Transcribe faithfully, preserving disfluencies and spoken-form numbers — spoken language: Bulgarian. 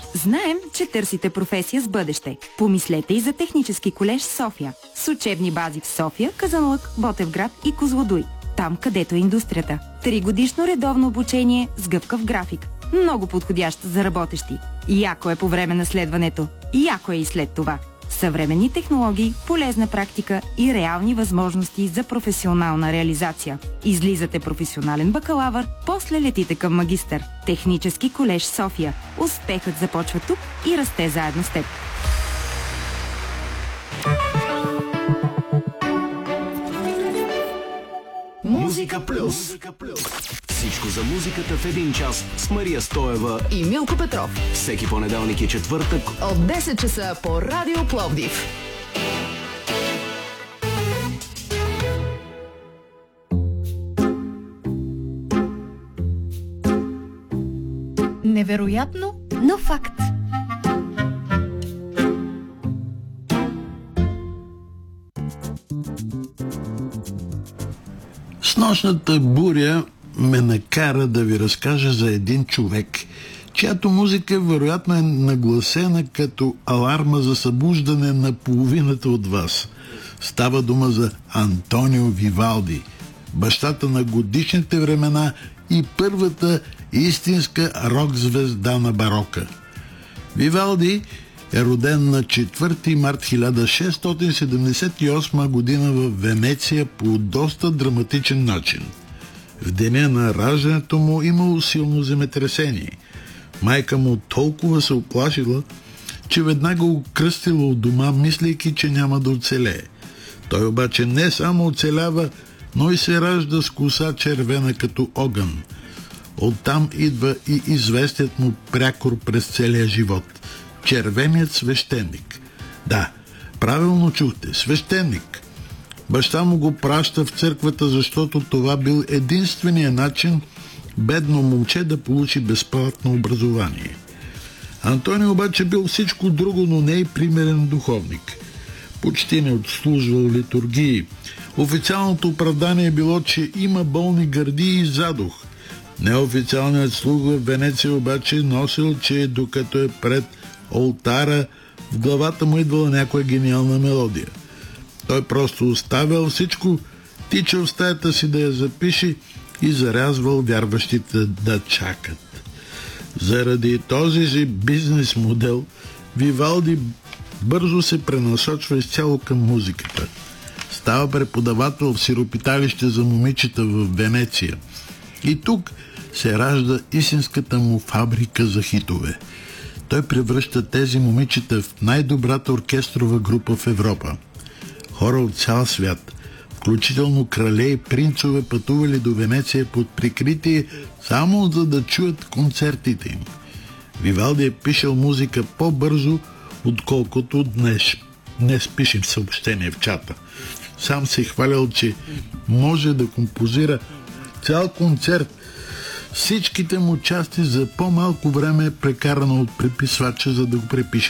Знаем, че търсите професия с бъдеще. Помислете и за Технически колеж София. С учебни бази в София, Казанлък, Ботевград и Козлодуй. Там, където е индустрията. Тригодишно редовно обучение с гъвкав график. Много подходящ за работещи. Яко е по време на следването. Яко е и след това. Съвременни технологии, полезна практика и реални възможности за професионална реализация. Излизате професионален бакалавър, после летите към магистър. Технически колеж София. Успехът започва тук и расте заедно с теб. Музика плюс. Всичко за музиката в един час с Мария Стоева и Милко Петров. Всеки понеделник и четвъртък от десет часа по Радио Пловдив. Невероятно, но факт. Снощната буря ме накара да ви разкажа за един човек, чиято музика вероятно е нагласена като аларма за събуждане на половината от вас. Става дума за Антонио Вивалди, бащата на годишните времена и първата истинска рок-звезда на барока. Вивалди е роден на четвърти март хиляда шестстотин седемдесет и осма година в Венеция по доста драматичен начин. В деня на раждането му имало силно земетресение. Майка му толкова се оплашила, че веднага го кръстила от дома, мислейки, че няма да оцелее. Той обаче не само оцелява, но и се ражда с коса червена като огън. Оттам идва и известият му прякор през целия живот – червеният свещеник. Да, правилно чухте, свещеник. Баща му го праща в църквата, защото това бил единствения начин бедно момче да получи безплатно образование. Антонио обаче бил всичко друго, но не и примерен духовник. Почти не отслужвал литургии. Официалното оправдание било, че има болни гърди и задух. Неофициалният слух в Венеция обаче носил, че докато е пред олтара, в главата му идвала някоя гениална мелодия. Той просто оставял всичко, тичал в стаята си да я запише и зарязвал вярващите да чакат. Заради този си бизнес модел, Вивалди бързо се пренасочва изцяло към музиката. Става преподавател в сиропиталище за момичета в Венеция. И тук се ражда истинската му фабрика за хитове. Той превръща тези момичета в най-добрата оркестрова група в Европа. Хора от цял свят, включително крале и принцове, пътували до Венеция под прикритие, само за да чуят концертите им. Вивалди е пишел музика по-бързо, отколкото днес. Днес пишем съобщение в чата. Сам се хвалял, че може да композира цял концерт. Всичките му части за по-малко време е прекарано от преписвача, за да го препише